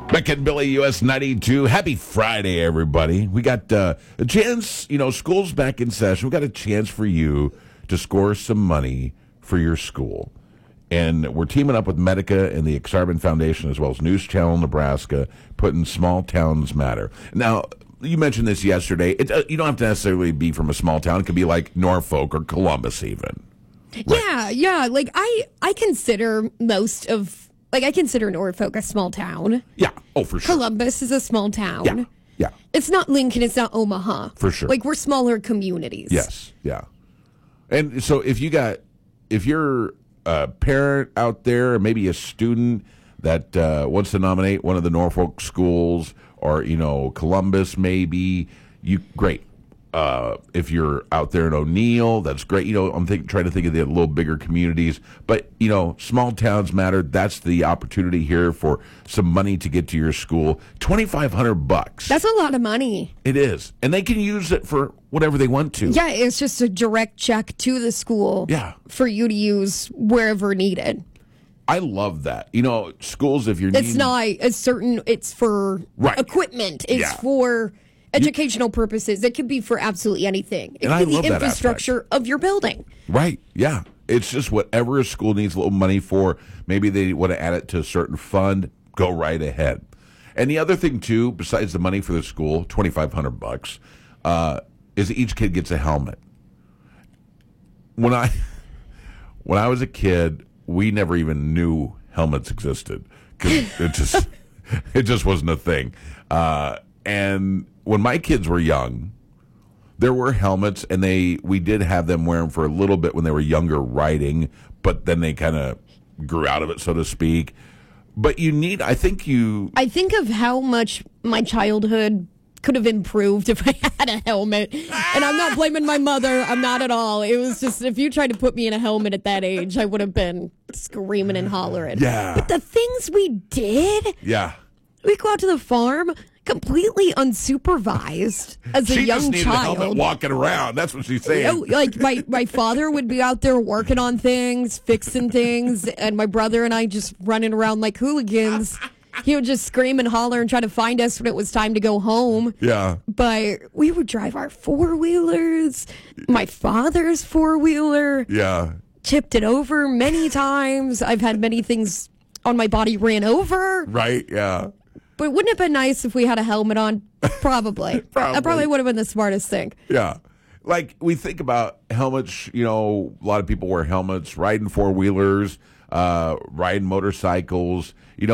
Beck and Billy, US 92. Happy Friday, everybody. We got a chance, school's back in session. We got a chance for you to score some money for your school. And we're teaming up with Medica and the Exarban Foundation as well as News Channel Nebraska, putting Small Towns Matter. Now, you mentioned this yesterday. You don't have to necessarily be from a small town. It could be like Norfolk or Columbus even. Right? Yeah. Like, I consider I consider Norfolk a small town. Yeah. Oh, for sure. Columbus is a small town. Yeah. It's not Lincoln. It's not Omaha. For sure. Like, we're smaller communities. Yes. Yeah. And so if you're a parent out there, or maybe a student that wants to nominate one of the Norfolk schools, or Columbus, maybe great. If you're out there in O'Neill, that's great. I'm trying to think of the little bigger communities, but small towns matter. That's the opportunity here for some money to get to your school. $2,500. That's a lot of money. It is, and they can use it for whatever they want to. Yeah, it's just a direct check to the school. Yeah. For you to use wherever needed. I love that. Schools, if you're it's not a certain. It's for equipment. It's for educational purposes. It could be for absolutely anything. It could be the infrastructure of your building. Right, yeah. It's just whatever a school needs a little money for. Maybe they want to add it to a certain fund. Go right ahead. And the other thing, too, besides the money for the school, $2,500, is each kid gets a helmet. When I was a kid, we never even knew helmets existed because it just wasn't a thing. And when my kids were young, there were helmets, and we did have them wear them for a little bit when they were younger riding, but then they kind of grew out of it, so to speak. But I think of how much my childhood could have improved if I had a helmet. And I'm not blaming my mother. I'm not at all. It was just, if you tried to put me in a helmet at that age, I would have been screaming and hollering. Yeah. But the things we did. Yeah. We'd go out to the farm completely unsupervised as a young child. She just needed a helmet walking around. That's what she's saying. Like my father would be out there working on things, fixing things, and my brother and I just running around like hooligans. He would just scream and holler and try to find us when it was time to go home. Yeah. But we would drive our four-wheelers, my father's four-wheeler. Yeah. Tipped it over many times. I've had many things on my body ran over. Right, yeah. But wouldn't it have been nice if we had a helmet on? Probably. That probably would have been the smartest thing. Yeah. Like, we think about helmets, a lot of people wear helmets, riding four-wheelers, riding motorcycles.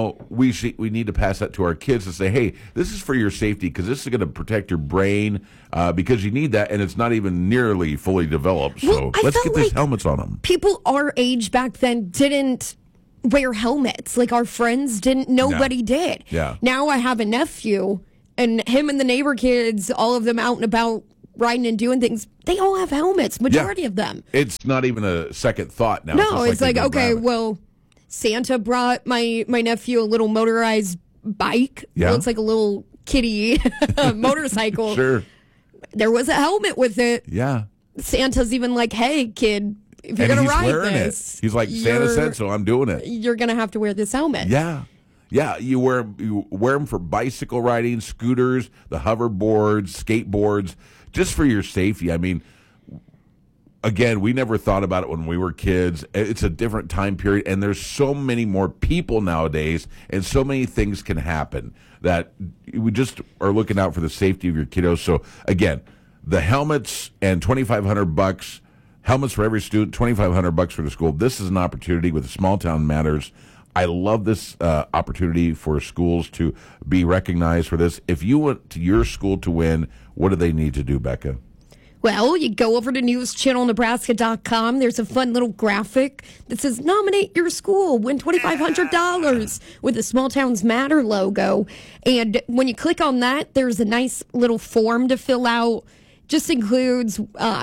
We need to pass that to our kids and say, hey, this is for your safety because this is going to protect your brain because you need that, and it's not even nearly fully developed. So let's get these helmets on them. People our age back then didn't wear helmets. Like, our friends didn't. Nobody did. Yeah. Now I have a nephew, and him and the neighbor kids, all of them out and about riding and doing things, they all have helmets, majority of them. It's not even a second thought now. No, it's like okay, well, Santa brought my nephew a little motorized bike. Yeah. It looks like a little kiddie motorcycle. Sure. There was a helmet with it. Yeah. Santa's even like, hey, kid, if you're going to ride this. He's like, Santa said so, I'm doing it. You're going to have to wear this helmet. Yeah. Yeah, you wear them for bicycle riding, scooters, the hoverboards, skateboards, just for your safety. I mean, again, we never thought about it when we were kids. It's a different time period, and there's so many more people nowadays, and so many things can happen that we just are looking out for the safety of your kiddos. So, again, the helmets and $2,500, helmets for every student, $2,500 for the school. This is an opportunity with the Small Town Matters. I love this opportunity for schools to be recognized for this. If you want your school to win, what do they need to do, Becca? Well, you go over to newschannelnebraska.com. There's a fun little graphic that says, nominate your school, win $2,500 with the Small Towns Matter logo. And when you click on that, there's a nice little form to fill out. Just includes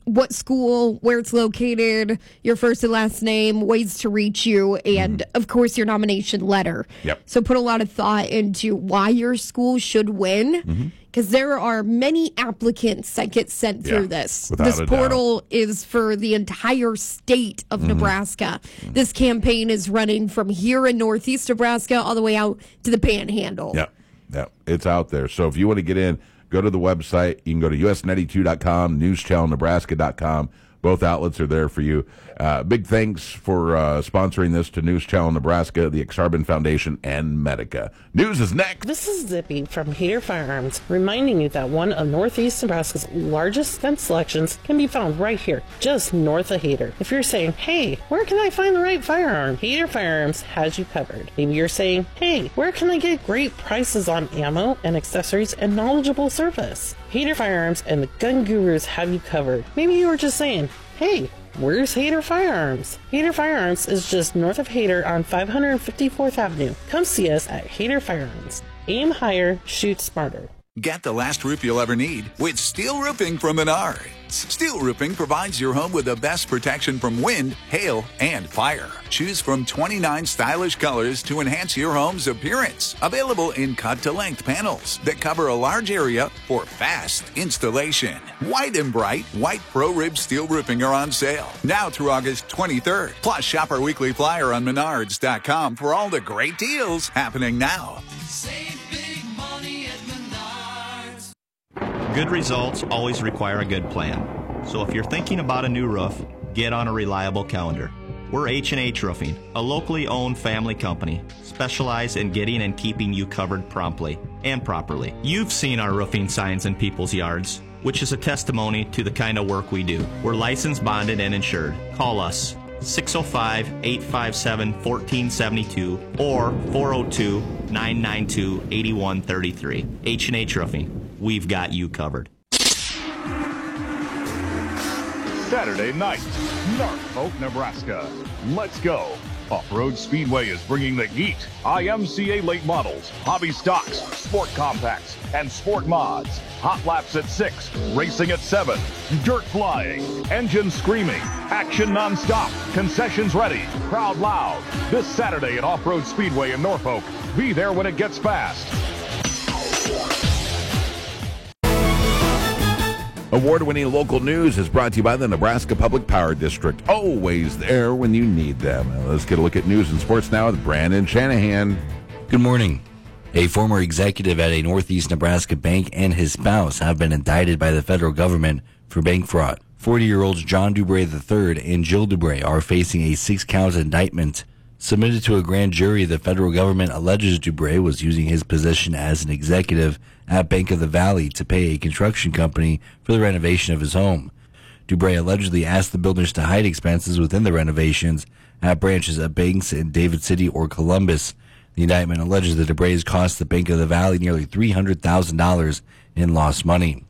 what school, where it's located, your first and last name, ways to reach you, and, of course, your nomination letter. Yep. So put a lot of thought into why your school should win, because there are many applicants that get sent through this. without This a portal is for the entire state of Nebraska. This campaign is running from here in northeast Nebraska all the way out to the Panhandle. Yeah, it's out there. So if you want to get in, go to the website. You can go to us92.com, newschannelnebraska.com. Both outlets are there for you. Big thanks for sponsoring this to News Channel Nebraska, the Exarban Foundation, and Medica. News is next. This is Zippy from Hader Firearms, reminding you that one of Northeast Nebraska's largest gun selections can be found right here, just north of Hader. If you're saying, hey, where can I find the right firearm? Hader Firearms has you covered. Maybe you're saying, hey, where can I get great prices on ammo and accessories and knowledgeable service? Hader Firearms and the Gun Gurus have you covered. Maybe you were just saying, hey, where's Hader Firearms? Hader Firearms is just north of Hader on 554th Avenue. Come see us at Hader Firearms. Aim higher, shoot smarter. Get the last roof you'll ever need with steel roofing from Menards. Steel roofing provides your home with the best protection from wind, hail, and fire. Choose from 29 stylish colors to enhance your home's appearance. Available in cut-to-length panels that cover a large area for fast installation. White and bright, white Pro-Rib steel roofing are on sale now through August 23rd. Plus, shop our weekly flyer on Menards.com for all the great deals happening now. Save big money at Menards. Good results always require a good plan. So if you're thinking about a new roof, get on a reliable calendar. We're H&H Roofing, a locally owned family company, specialized in getting and keeping you covered promptly and properly. You've seen our roofing signs in people's yards, which is a testimony to the kind of work we do. We're licensed, bonded, and insured. Call us 605-857-1472 or 402-992-8133. H&H Roofing. We've got you covered. Saturday night, Norfolk, Nebraska. Let's go. Off-Road Speedway is bringing the heat. IMCA late models, hobby stocks, sport compacts, and sport mods. Hot laps at 6, racing at 7, dirt flying, engine screaming, action nonstop, concessions ready, crowd loud. This Saturday at Off-Road Speedway in Norfolk. Be there when it gets fast. Award-winning local news is brought to you by the Nebraska Public Power District. Always there when you need them. Let's get a look at news and sports now with Brandon Shanahan. Good morning. A former executive at a Northeast Nebraska bank and his spouse have been indicted by the federal government for bank fraud. 40-year-olds John Dubray III and Jill Dubray are facing a 6-count indictment. Submitted to a grand jury, the federal government alleges Dubray was using his position as an executive at Bank of the Valley to pay a construction company for the renovation of his home. Dubray allegedly asked the builders to hide expenses within the renovations at branches of banks in David City or Columbus. The indictment alleges that Dubray's cost the Bank of the Valley nearly $300,000 in lost money.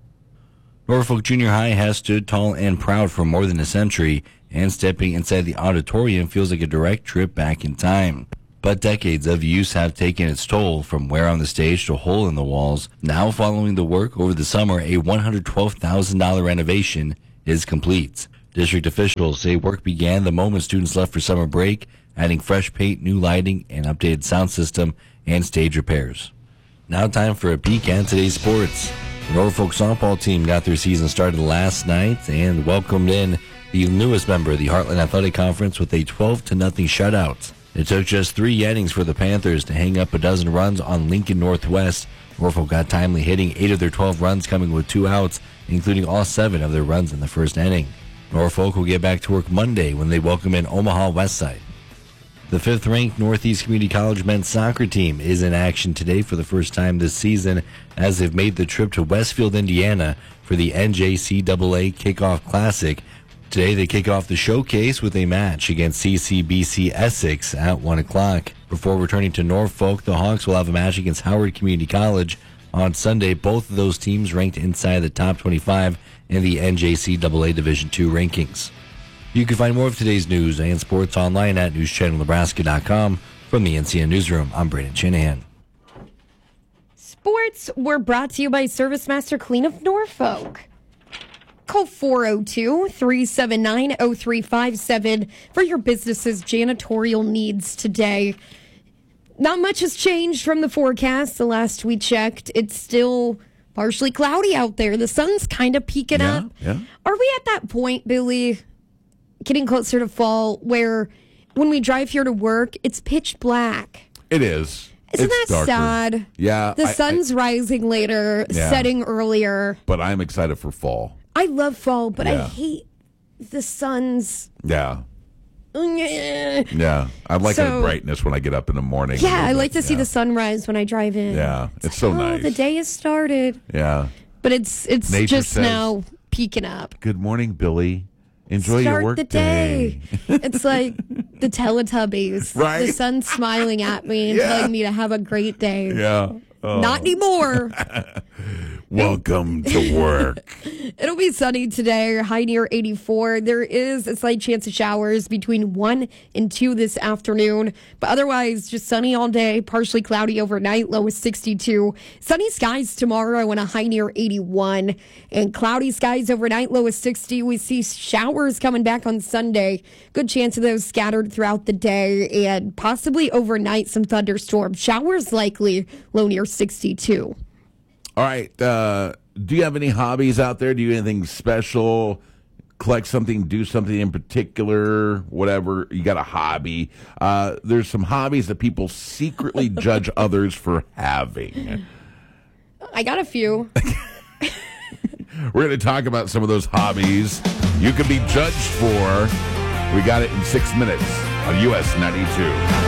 Norfolk Junior High has stood tall and proud for more than a century, and stepping inside the auditorium feels like a direct trip back in time. But decades of use have taken its toll, from wear on the stage to hole in the walls. Now, following the work over the summer, a $112,000 renovation is complete. District officials say work began the moment students left for summer break, adding fresh paint, new lighting, an updated sound system, and stage repairs. Now time for a peek at today's sports. The Norfolk softball team got their season started last night and welcomed in the newest member of the Heartland Athletic Conference with a 12-0 shutout. It took just 3 innings for the Panthers to hang up a dozen runs on Lincoln Northwest. Norfolk got timely hitting 8 of their 12 runs, coming with 2 outs, including all 7 of their runs in the first inning. Norfolk will get back to work Monday when they welcome in Omaha Westside. The 5th-ranked Northeast Community College men's soccer team is in action today for the first time this season, as they've made the trip to Westfield, Indiana for the NJCAA Kickoff Classic. Today they kick off the showcase with a match against CCBC Essex at 1 o'clock. Before returning to Norfolk, the Hawks will have a match against Howard Community College on Sunday. Both of those teams ranked inside the top 25 in the NJCAA Division II rankings. You can find more of today's news and sports online at newschannelnebraska.com. From the NCN Newsroom, I'm Brandon Shanahan. Sports were brought to you by ServiceMaster Clean of Norfolk. Call 402-379-0357 for your business's janitorial needs today. Not much has changed from the forecast the last we checked. It's still partially cloudy out there. The sun's kind of peeking up. Yeah. Are we at that point, Billy, getting closer to fall, where when we drive here to work, it's pitch black? It is. Isn't It's that darker. sad? Yeah. The sun's rising later, Yeah. setting earlier. But I'm excited for fall. I love fall, but I Yeah. hate the sun's... Yeah. Yeah, Yeah. I like So- the brightness when I get up in the morning. I like to see Yeah. the sunrise when I drive in. Yeah. It's so Oh, nice. the day has started. Yeah. But it's Nature just says- now peeking up. Good morning, Billy. Enjoy Start your work the day. It's like the Teletubbies. Right? The sun's smiling at me and Yeah. telling me to have a great day. Yeah. Oh. Not anymore. Welcome to work. It'll be sunny today, high near 84. There is a slight chance of showers between 1 and 2 this afternoon, but otherwise just sunny all day, partially cloudy overnight, low is 62. Sunny skies tomorrow and a high near 81, and cloudy skies overnight, low is 60. We see showers coming back on Sunday. Good chance of those scattered throughout the day, and possibly overnight some thunderstorms. Showers likely, low near 62. All right. Do you have any hobbies out there? Do you do anything special? Collect something, do something in particular, whatever. You got a hobby. There's some hobbies that people secretly judge others for having. I got a few. We're going to talk about some of those hobbies you could be judged for. We got it in 6 minutes on US 92.